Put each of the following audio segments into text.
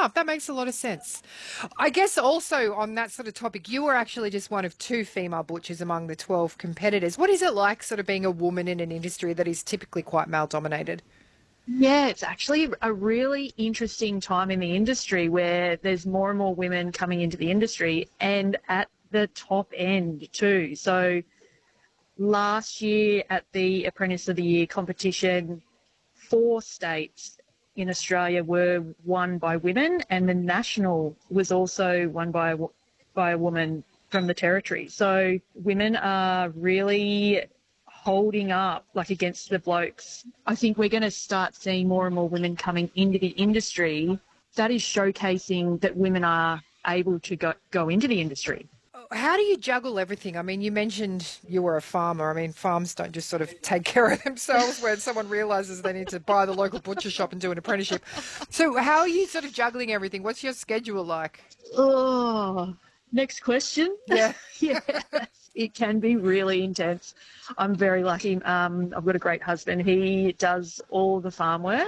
enough. That makes a lot of sense. I guess also on that sort of topic, you were actually just one of 2 female butchers among the 12 competitors. What is it like sort of being a woman in an industry that is typically quite male dominated? Yeah, it's actually a really interesting time in the industry where there's more and more women coming into the industry and at the top end too. So last year at the Apprentice of the Year competition, 4 states in Australia were won by women, and the national was also won by a woman from the territory. So women are really holding up like against the blokes. I think we're going to start seeing more and more women coming into the industry. That is showcasing that women are able to go into the industry. How do you juggle everything? I mean, you mentioned you were a farmer. I mean, farms don't just sort of take care of themselves when someone realises they need to buy the local butcher shop and do an apprenticeship. So how are you sort of juggling everything? What's your schedule like? Oh, next question. Yeah. Yeah, it can be really intense. I'm very lucky. I've got a great husband. He does all the farm work.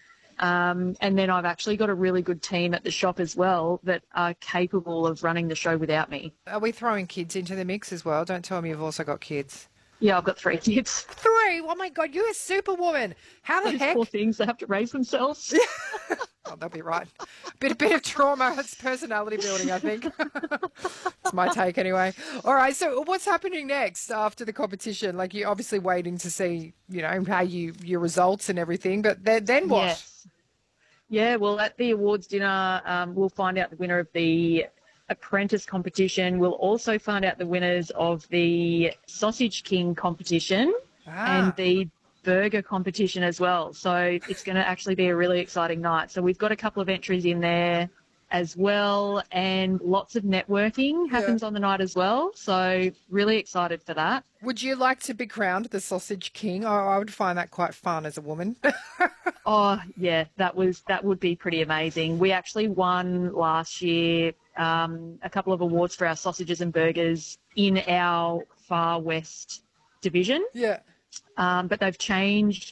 And then I've actually got a really good team at the shop as well that are capable of running the show without me. Are we throwing kids into the mix as well? Don't tell me you've also got kids. Yeah, I've got 3 kids. 3? Oh my God, you're a superwoman. How the Those heck? poor things, they have to raise themselves. Oh, they'll be right. Bit of trauma. It's personality building, I think. It's my take anyway. All right. So what's happening next after the competition? Like you're obviously waiting to see, how your results and everything. But then what? Yes. Yeah, well, at the awards dinner, we'll find out the winner of the apprentice competition. We'll also find out the winners of the Sausage King competition and the burger competition as well. So it's going to actually be a really exciting night. So we've got a couple of entries in there as well, and lots of networking happens on the night as well. So really excited for that. Would you like to be crowned the Sausage King? Oh, I would find that quite fun as a woman. Oh, yeah, that would be pretty amazing. We actually won last year a couple of awards for our sausages and burgers in our Far West division. Yeah. But they've changed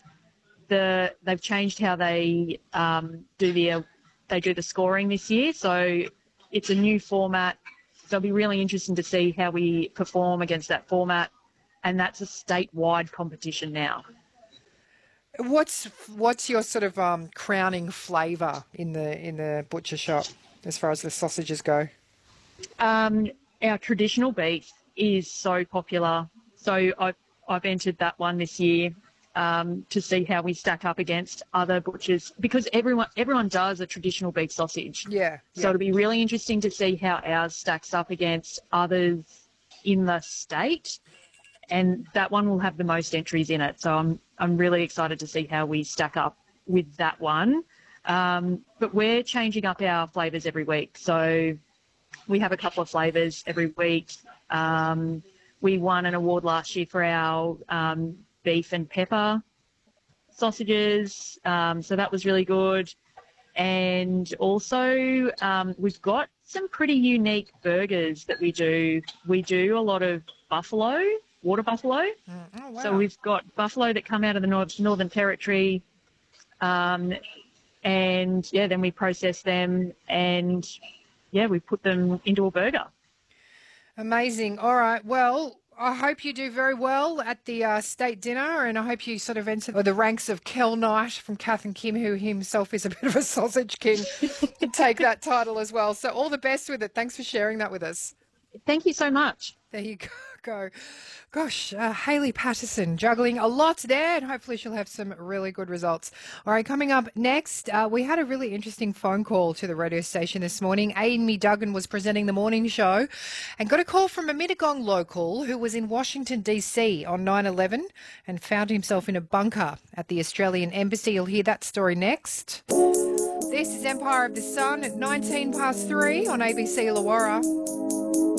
how they do the scoring this year. So it's a new format. So it'll be really interesting to see how we perform against that format. And that's a statewide competition now. What's your sort of crowning flavour in the butcher shop as far as the sausages go? Our traditional beef is so popular. So I've entered that one this year to see how we stack up against other butchers, because everyone does a traditional beef sausage. Yeah. So it'll be really interesting to see how ours stacks up against others in the state, and that one will have the most entries in it. So I'm really excited to see how we stack up with that one. But we're changing up our flavours every week. So we have a couple of flavours every week. We won an award last year for our beef and pepper sausages. So that was really good. And also we've got some pretty unique burgers that we do. We do a lot of buffalo, water buffalo. Oh, wow. So we've got buffalo that come out of the Northern Territory. And, then we process them and, we put them into a burger. Amazing. All right. Well, I hope you do very well at the state dinner, and I hope you sort of enter the ranks of Kel Knight from Kath and Kim, who himself is a bit of a sausage king, and take that title as well. So all the best with it. Thanks for sharing that with us. Thank you so much. There you go. Gosh, Hayley Patterson juggling a lot there, and hopefully she'll have some really good results. All right, coming up next, we had a really interesting phone call to the radio station this morning. Amy Duggan was presenting the morning show and got a call from a Mittagong local who was in Washington, D.C. on 9/11 and found himself in a bunker at the Australian Embassy. You'll hear that story next. This is Empire of the Sun at 3 on ABC Illawarra.